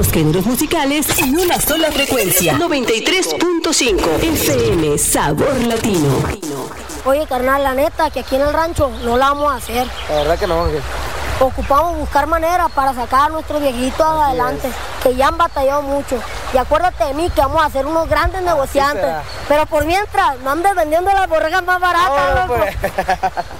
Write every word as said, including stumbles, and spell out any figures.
los géneros musicales en una sola frecuencia. noventa y tres punto cinco F M Sabor Latino. Oye, carnal, la neta, que aquí en el rancho no la vamos a hacer. La verdad que no, Ángel. Ocupamos buscar maneras para sacar a nuestros viejitos adelante, que ya han batallado mucho. Y acuérdate de mí que vamos a ser unos grandes negociantes. Pero por mientras, no andes vendiendo las borregas más baratas, no, loco. Pues.